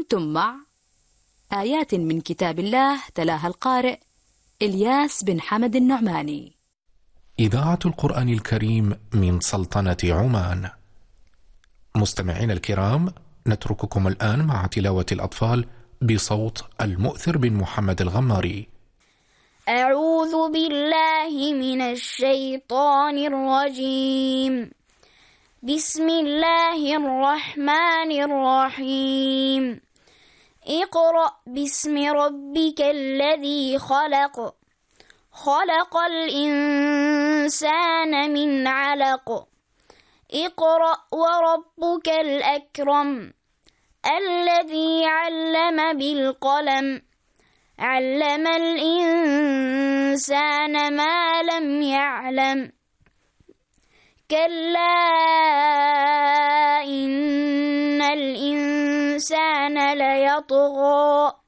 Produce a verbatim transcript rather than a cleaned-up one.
كنتم مع آيات من كتاب الله تلاها القارئ إلياس بن حمد النعماني. إذاعة القرآن الكريم من سلطنة عمان. مستمعين الكرام، نترككم الآن مع تلاوة الأطفال بصوت المؤثر بن محمد الغماري. أعوذ بالله من الشيطان الرجيم. بسم الله الرحمن الرحيم. اقرأ باسم ربك الذي خلق خلق الإنسان من علق اقرأ وربك الأكرم الذي علم بالقلم علم الإنسان ما لم يعلم كلا إن الإنسان ليطغى